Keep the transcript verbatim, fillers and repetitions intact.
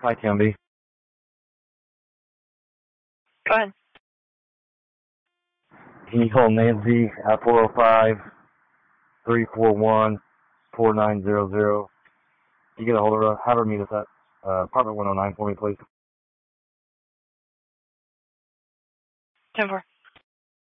Hi, Camby. Go ahead. Can you call Nancy at four oh five, three four one, four nine zero zero? You get a hold of her, have her meet us at uh, apartment one oh nine for me, please. ten four.